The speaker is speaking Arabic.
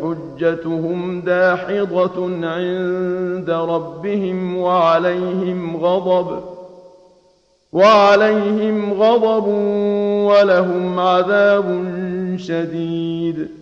حجتهم داحضة عند ربهم وعليهم غضب ولهم عذاب شديد.